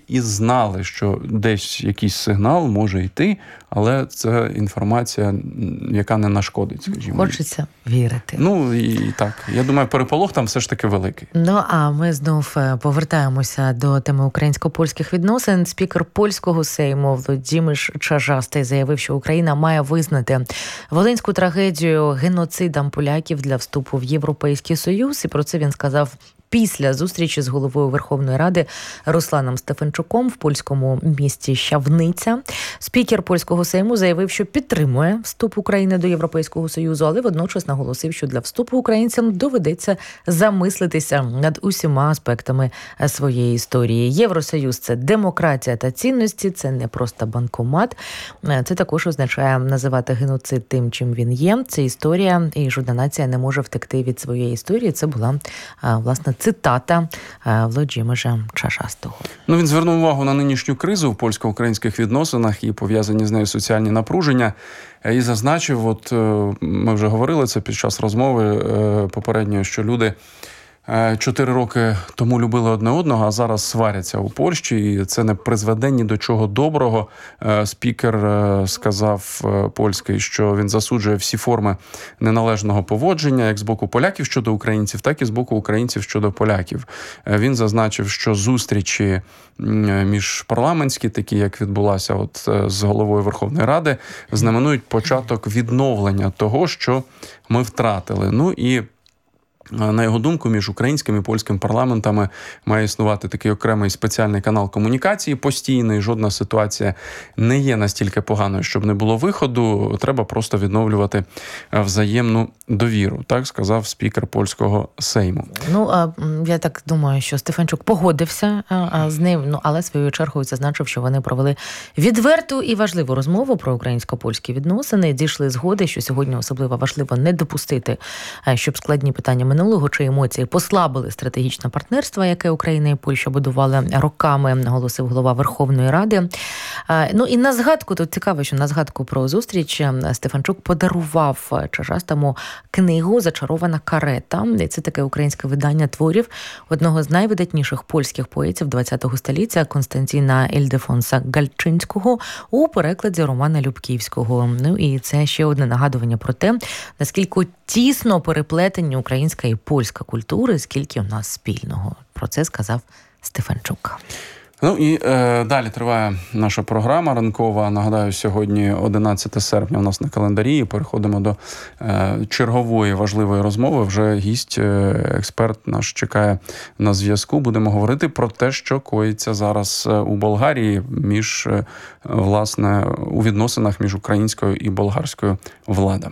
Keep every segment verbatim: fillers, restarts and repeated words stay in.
і знали, що десь якийсь сигнал може йти, але це інформація, яка не нашкодить, скажімо. Хочеться вірити. Ну, і так. Я думаю, переполох там все ж таки великий. Ну, а ми знов повертаємося до теми українсько-польських відносин. Спікер польського Сейму Володимир Чажастий заявив, що Україна має визнати волинську трагедію геноцидом поляків для вступу в Європейський Союз. І про це він сказав після зустрічі з головою Верховної Ради Русланом Стефанчуком в польському місті Щавниця. Спікер польського Сейму заявив, що підтримує вступ України до Європейського Союзу, але водночас наголосив, що для вступу українцям доведеться замислитися над усіма аспектами своєї історії. Євросоюз – це демократія та цінності, це не просто банкомат. Це також означає називати геноцид тим, чим він є. Це історія, і жодна нація не може втекти від своєї історії. Це була, власне, цитата Володимира Чажастого. Ну, він звернув увагу на нинішню кризу в польсько-українських відносинах і пов'язані з нею соціальні напруження. І зазначив, от ми вже говорили це під час розмови попередньої, що люди чотири роки тому любили одне одного, а зараз сваряться у Польщі, і це не призведе ні до чого доброго. Спікер сказав польський, що він засуджує всі форми неналежного поводження, як з боку поляків щодо українців, так і з боку українців щодо поляків. Він зазначив, що зустрічі міжпарламентські, такі як відбулася от з головою Верховної Ради, знаменують початок відновлення того, що ми втратили. Ну і на його думку, між українським і польським парламентами має існувати такий окремий спеціальний канал комунікації постійний. Жодна ситуація не є настільки поганою, щоб не було виходу. Треба просто відновлювати взаємну довіру, так сказав спікер польського Сейму. Ну, а я так думаю, що Стефанчук погодився з ним, ну, але своєю чергою зазначив, що вони провели відверту і важливу розмову про українсько-польські відносини. Дійшли згоди, що сьогодні особливо важливо не допустити, щоб складні питання минулого чи емоції послабили стратегічне партнерство, яке Україна і Польща будували роками, наголосив голова Верховної Ради. Ну і на згадку, тут цікаво, що на згадку про зустріч Стефанчук подарував Чажастому книгу «Зачарована карета». Це таке українське видання творів одного з найвидатніших польських поетів ХХ століття Константіна Ільдефонса Гальчинського у перекладі Романа Любківського. Ну і це ще одне нагадування про те, наскільки тісно переплетені українська і польська культури, скільки у нас спільного. Про це сказав Стефанчук. Ну і е, далі триває наша програма ранкова. Нагадаю, сьогодні одинадцяте серпня у нас на календарі. Переходимо до е, чергової важливої розмови. Вже гість, е, експерт наш чекає на зв'язку. Будемо говорити про те, що коїться зараз у Болгарії між, е, власне, у відносинах між українською і болгарською владами.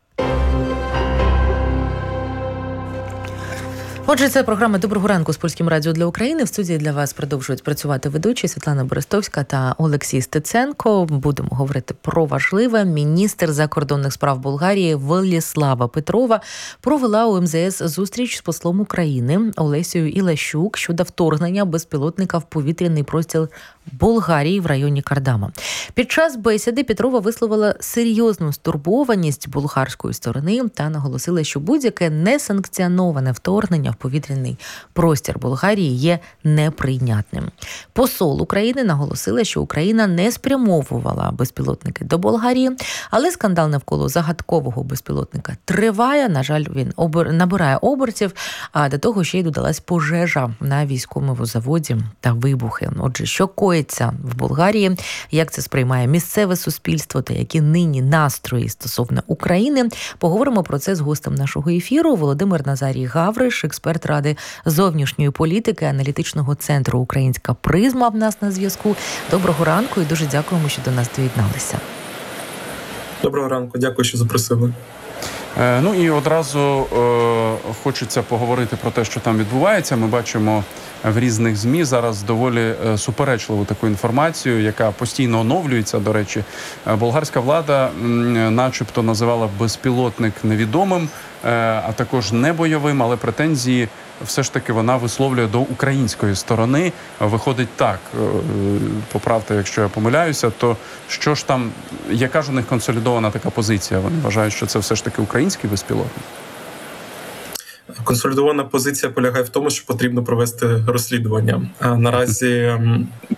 Отже, це програма «Доброго ранку» з Польським радіо для України. В студії для вас продовжують працювати ведучі Світлана Берестовська та Олексій Стеценко. Будемо говорити про важливе. Міністр закордонних справ Болгарії Веліслава Петрова провела у ем зе ес зустріч з послом України Олесією Ілащук щодо вторгнення безпілотника в повітряний простір Болгарії в районі Кардама. Під час бесіди Петрова висловила серйозну стурбованість болгарської сторони та наголосила, що будь-яке несанкціоноване вторгнення в повітряний простір Болгарії є неприйнятним. Посол України наголосила, що Україна не спрямовувала безпілотники до Болгарії, але скандал навколо загадкового безпілотника триває. На жаль, він обер... набирає обертів, а до того ще й додалась пожежа на військовому заводі та вибухи. Отже, що коїться в Болгарії, як це сприймає місцеве суспільство та які нині настрої стосовно України, поговоримо про це з гостем нашого ефіру. Володимир Назарій Гавриш, експерт Ради зовнішньої політики аналітичного центру «Українська призма» в нас на зв'язку. Доброго ранку і дуже дякуємо, що до нас доєдналися. Доброго ранку, дякую, що запросили. Е, ну і одразу е, хочеться поговорити про те, що там відбувається. Ми бачимо в різних ЗМІ зараз доволі суперечливу таку інформацію, яка постійно оновлюється, до речі. Болгарська влада начебто називала безпілотник невідомим, а також небойовим, але претензії все ж таки вона висловлює до української сторони. Виходить так, поправте, якщо я помиляюся, то що ж там, яка ж у них консолідована така позиція? Вони вважають, що це все ж таки український безпілотник? Консолідована позиція полягає в тому, що потрібно провести розслідування. Наразі